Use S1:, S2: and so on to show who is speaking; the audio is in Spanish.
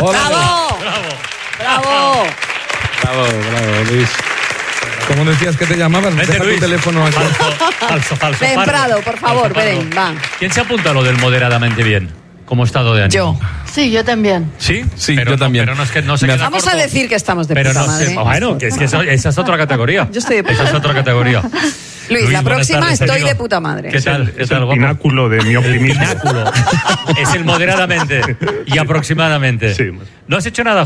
S1: ¡Bravo! ¡Bravo!
S2: Bravo, Luis. ¿Cómo decías que te llamabas?
S3: Vete,
S2: Deja
S3: Luis.
S2: tu teléfono aquí.
S3: Falso.
S1: Ven,
S3: Pardo.
S1: Prado, por favor,
S3: Falso,
S1: ven,
S3: Pardo.
S1: va.
S3: ¿Quién se apunta a lo del moderadamente bien? Como estado de ánimo.
S1: Yo.
S4: Sí, yo también.
S3: ¿Sí?
S2: Sí,
S3: Pero
S2: yo también.
S3: Pero no es que no se
S2: Me
S3: queda
S1: Vamos
S3: corto.
S1: a decir que estamos de
S3: Pero
S1: puta
S3: no
S1: madre.
S3: sé. Bueno, que es que esa es otra categoría.
S1: Yo estoy de puta
S3: Esa es
S1: madre.
S3: otra categoría.
S1: Luis, la
S3: buenas
S1: próxima
S3: tardes,
S1: estoy
S3: amigo.
S1: de puta madre.
S3: ¿Qué tal? ¿Qué
S5: Es
S3: tal,
S5: el
S3: guapo?
S5: pináculo de mi optimismo.
S3: Pináculo. Es el moderadamente y aproximadamente.
S5: Sí.
S3: ¿No has hecho nada,